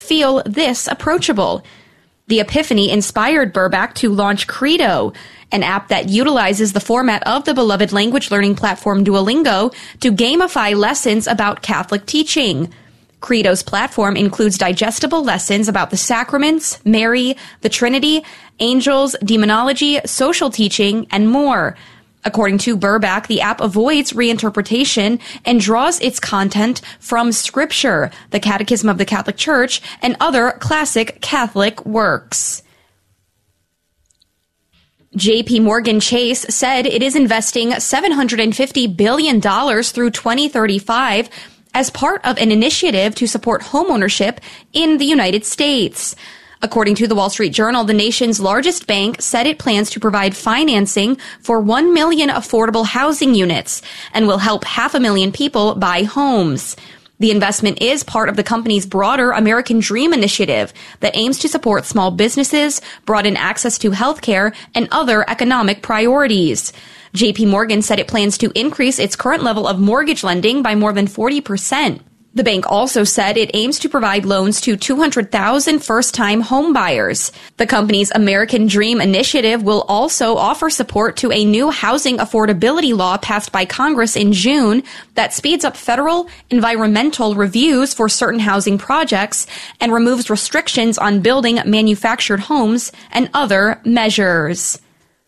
feel this approachable. The epiphany inspired Burbach to launch Credo, an app that utilizes the format of the beloved language learning platform Duolingo to gamify lessons about Catholic teaching. Credo's platform includes digestible lessons about the sacraments, Mary, the Trinity, angels, demonology, social teaching, and more. According to Burbach, the app avoids reinterpretation and draws its content from Scripture, the Catechism of the Catholic Church, and other classic Catholic works. J.P. Morgan Chase said it is investing $750 billion through 2035 as part of an initiative to support homeownership in the United States. According to the Wall Street Journal, the nation's largest bank said it plans to provide financing for 1 million affordable housing units and will help 500,000 people buy homes. The investment is part of the company's broader American Dream initiative that aims to support small businesses, broaden access to health care, and other economic priorities. J.P. Morgan said it plans to increase its current level of mortgage lending by more than 40%. The bank also said it aims to provide loans to 200,000 first-time home buyers. The company's American Dream initiative will also offer support to a new housing affordability law passed by Congress in June that speeds up federal environmental reviews for certain housing projects and removes restrictions on building manufactured homes and other measures.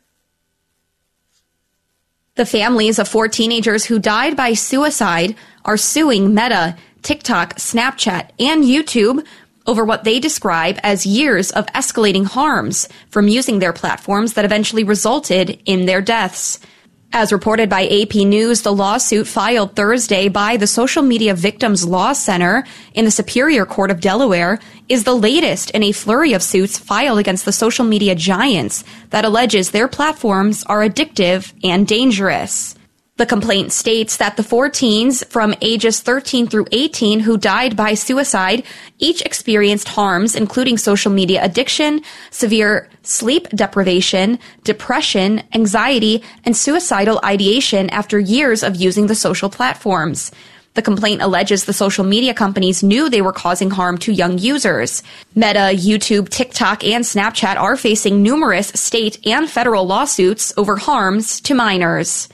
The families of 4 teenagers who died by suicide are suing Meta, TikTok, Snapchat, and YouTube over what they describe as years of escalating harms from using their platforms that eventually resulted in their deaths. As reported by AP News, the lawsuit filed Thursday by the Social Media Victims Law Center in the Superior Court of Delaware is the latest in a flurry of suits filed against the social media giants that alleges their platforms are addictive and dangerous. The complaint states that the 4 teens from ages 13 through 18 who died by suicide each experienced harms including social media addiction, severe sleep deprivation, depression, anxiety, and suicidal ideation after years of using the social platforms. The complaint alleges the social media companies knew they were causing harm to young users. Meta, YouTube, TikTok, and Snapchat are facing numerous state and federal lawsuits over harms to minors.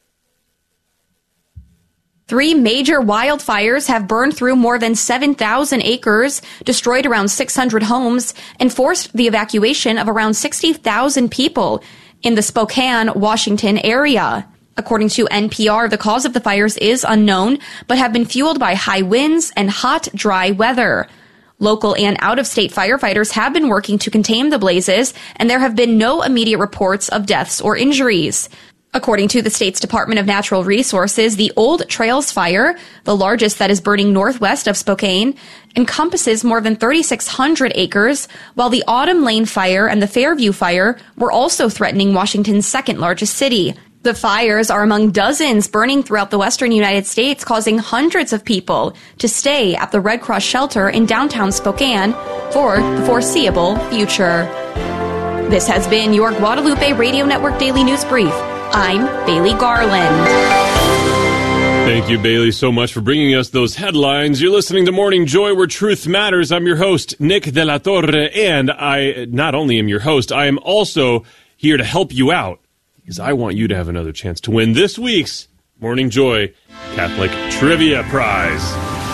3 major wildfires have burned through more than 7,000 acres, destroyed around 600 homes, and forced the evacuation of around 60,000 people in the Spokane, Washington area. According to NPR, the cause of the fires is unknown, but have been fueled by high winds and hot, dry weather. Local and out-of-state firefighters have been working to contain the blazes, and there have been no immediate reports of deaths or injuries. According to the state's Department of Natural Resources, the Old Trails Fire, the largest that is burning northwest of Spokane, encompasses more than 3,600 acres, while the Autumn Lane Fire and the Fairview Fire were also threatening Washington's second largest city. The fires are among dozens burning throughout the western United States, causing hundreds of people to stay at the Red Cross shelter in downtown Spokane for the foreseeable future. This has been your Guadalupe Radio Network Daily News Brief. I'm Bailey Garland. Thank you, Bailey, so much for bringing us those headlines. You're listening to Morning Joy, where truth matters. I'm your host, Nick de la Torre, and I not only am your host, I am also here to help you out, because I want you to have another chance to win this week's Morning Joy Catholic Trivia Prize.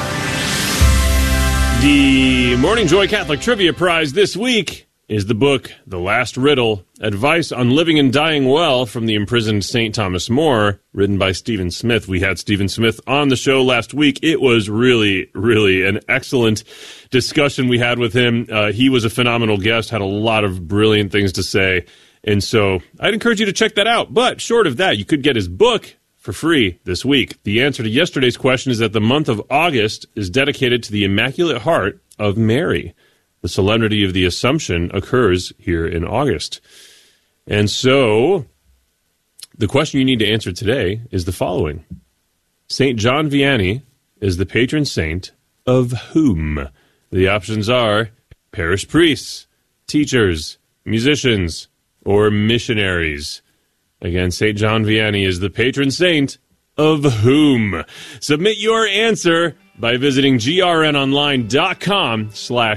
The Morning Joy Catholic Trivia Prize this week is the book, The Last Riddle, Advice on Living and Dying Well from the Imprisoned St. Thomas More, written by Stephen Smith. We had Stephen Smith on the show last week. It was really, really an excellent discussion we had with him. He was a phenomenal guest, had a lot of brilliant things to say, and so I'd encourage you to check that out. But short of that, you could get his book for free this week. The answer to yesterday's question is that the month of August is dedicated to the Immaculate Heart of Mary. The Solemnity of the Assumption occurs here in August. And so, the question you need to answer today is the following. St. John Vianney is the patron saint of whom? The options are parish priests, teachers, musicians, or missionaries. Again, St. John Vianney is the patron saint of whom? Submit your answer by visiting grnonline.com/